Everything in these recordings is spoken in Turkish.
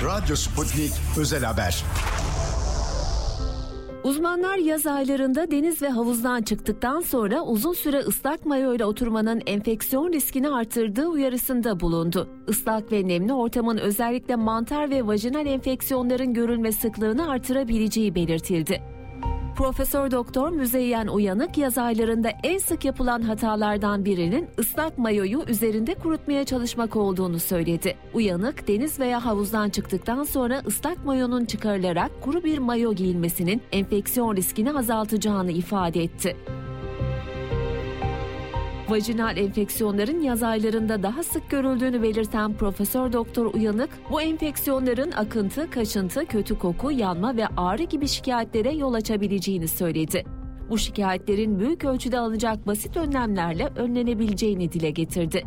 Radyo Sputnik Özel Haber. Uzmanlar yaz aylarında deniz ve havuzdan çıktıktan sonra uzun süre ıslak mayoyla oturmanın enfeksiyon riskini artırdığı uyarısında bulundu. Islak ve nemli ortamın özellikle mantar ve vajinal enfeksiyonların görülme sıklığını artırabileceği belirtildi. Profesör Doktor Müzeyyen Uyanık yaz aylarında en sık yapılan hatalardan birinin ıslak mayoyu üzerinde kurutmaya çalışmak olduğunu söyledi. Uyanık, deniz veya havuzdan çıktıktan sonra ıslak mayonun çıkarılarak kuru bir mayo giyilmesinin enfeksiyon riskini azaltacağını ifade etti. Vajinal enfeksiyonların yaz aylarında daha sık görüldüğünü belirten Profesör Doktor Uyanık, bu enfeksiyonların akıntı, kaşıntı, kötü koku, yanma ve ağrı gibi şikayetlere yol açabileceğini söyledi. Bu şikayetlerin büyük ölçüde alınacak basit önlemlerle önlenebileceğini dile getirdi.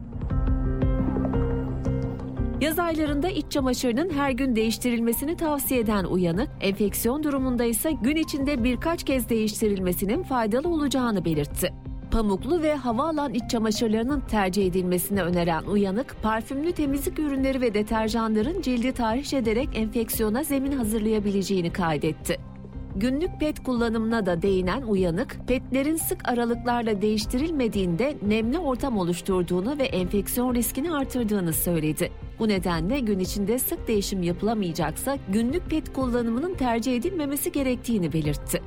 Yaz aylarında iç çamaşırının her gün değiştirilmesini tavsiye eden Uyanık, enfeksiyon durumunda ise gün içinde birkaç kez değiştirilmesinin faydalı olacağını belirtti. Pamuklu ve hava alan iç çamaşırlarının tercih edilmesini öneren Uyanık, parfümlü temizlik ürünleri ve deterjanların cildi tahriş ederek enfeksiyona zemin hazırlayabileceğini kaydetti. Günlük pet kullanımına da değinen Uyanık, petlerin sık aralıklarla değiştirilmediğinde nemli ortam oluşturduğunu ve enfeksiyon riskini artırdığını söyledi. Bu nedenle gün içinde sık değişim yapılamayacaksa günlük pet kullanımının tercih edilmemesi gerektiğini belirtti.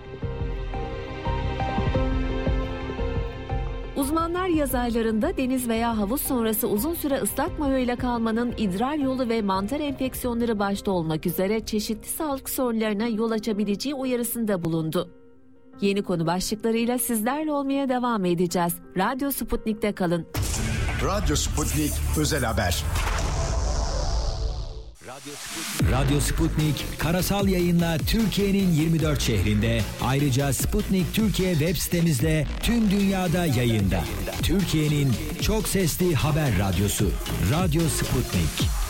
Uzmanlar yaz aylarında deniz veya havuz sonrası uzun süre ıslak mayo ile kalmanın idrar yolu ve mantar enfeksiyonları başta olmak üzere çeşitli sağlık sorunlarına yol açabileceği uyarısında bulundu. Yeni konu başlıklarıyla sizlerle olmaya devam edeceğiz. Radyo Sputnik'te kalın. Radyo Sputnik Özel Haber. Radyo Sputnik karasal yayınla Türkiye'nin 24 şehrinde, ayrıca Sputnik Türkiye web sitemizle tüm dünyada yayında. Türkiye'nin çok sesli haber radyosu Radyo Sputnik.